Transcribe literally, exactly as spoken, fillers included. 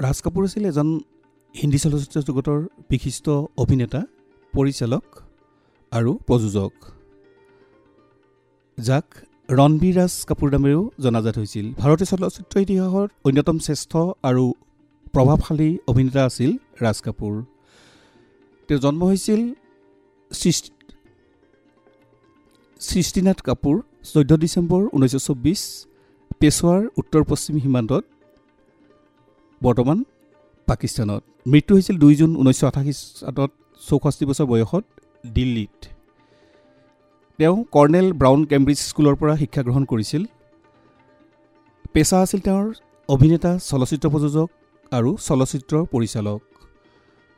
ৰাজ কাপুৰ আছিল এজন হিন্দী চলচ্চিত্ৰ জগতৰ বিশিষ্ট অভিনেতা, পৰিচালক আৰু প্ৰযোজক, যাক ৰণবীৰ ৰাজ কাপুৰ নামেৰেও জনাজাত হৈছিল। ভাৰতীয় চলচ্চিত্ৰ ইতিহাসৰ অন্যতম শ্ৰেষ্ঠ আৰু প্ৰভাৱশালী অভিনেতা আছিল ৰাজ কাপুৰ। তেওঁৰ জন্ম হৈছিল সৃষ্টিনাথ কাপুৰ চৈধ্য ডিচেম্বৰ ঊনৈছশ চৌব্বিছ পেছোৱাৰ উত্তৰ পশ্চিম সীমান্তত, বৰ্তমান পাকিস্তানত। মৃত্যু হৈছিল দুই জুন ঊনৈছশ আঠাশী চনত চৌষষ্ঠি বছৰ বয়সত দিল্লীত। তেওঁ কৰ্ণেল ব্ৰাউন কেম্ব্ৰিজ স্কুলৰ পৰা শিক্ষা গ্ৰহণ কৰিছিল। পেছা আছিল তেওঁৰ অভিনেতা, চলচ্চিত্ৰ প্ৰযোজক আৰু চলচ্চিত্ৰ পৰিচালক।